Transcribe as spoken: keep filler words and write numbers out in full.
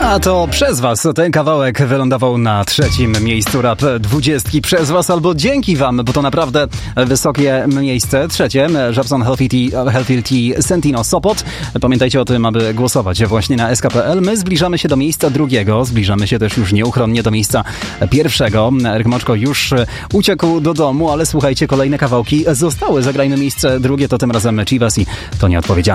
A to przez was ten kawałek wylądował na trzecim miejscu rap dwudziestki. Przez was albo dzięki wam, bo to naprawdę wysokie miejsce. Trzecie, Żabson Healthy Sentino Sopot. Pamiętajcie o tym, aby głosować właśnie na S K P L. My zbliżamy się do miejsca drugiego, zbliżamy się też już nieuchronnie do miejsca pierwszego. Eryk Moczko już uciekł do domu, ale słuchajcie, kolejne kawałki zostały. Zagrajmy miejsce drugie, to tym razem Chivas i to nieodpowiedzialne.